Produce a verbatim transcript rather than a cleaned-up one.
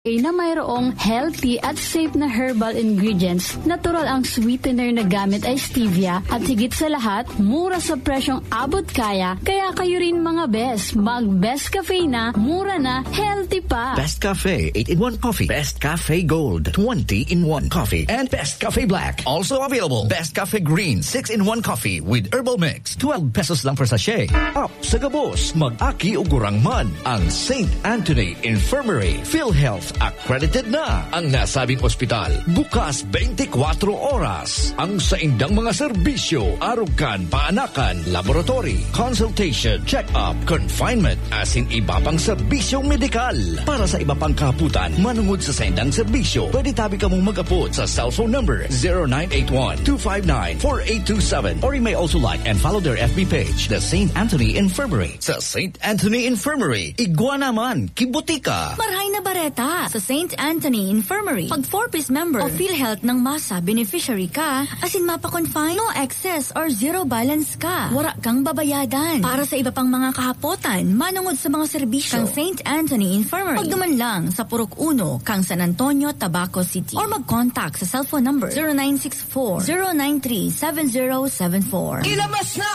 na mayroong healthy at safe na herbal ingredients. Natural ang sweetener na gamit ay stevia at higit sa lahat, mura sa presyong abot kaya. Kaya kayo rin mga best, mag Best Cafe na, mura na, healthy pa. Best Cafe eight in one Coffee, Best Cafe Gold twenty in one Coffee, and Best Cafe Black. Also available, Best Cafe Green six in one Coffee with herbal mix, twelve pesos lang per sachet. Up sa gabos, mag-aki o gurangman ang Saint Anthony Infirmary PhilHealth accredited na. Ang nasabing ospital, bukas twenty-four oras. Ang saindang mga serbisyo, arugan, paanakan, laboratory, consultation, check-up, confinement, asin iba pang serbisyong medikal. Para sa iba pang kaputan, manungod sa saindang serbisyo, pwede tabi ka mong mag-apot sa cellphone number zero nine eight one, two five nine, four eight two seven, or you may also like and follow their F B page, the Saint Anthony Infirmary. Sa Saint Anthony Infirmary, igwa naman, kibutika. Marhay na bareta sa Saint Anthony Infirmary. Pag four-piece member o PhilHealth ng masa beneficiary ka, asin mapa-confine, no excess or zero balance ka. Wara kang babayadan. Para sa iba pang mga kahapotan, manungod sa mga serbisyo kang Saint Anthony Infirmary. Pagduman lang sa Purok Uno, kang San Antonio, Tabaco City. Or mag-contact sa cellphone number zero nine six four, zero nine three, seven zero seven four. Ilabas na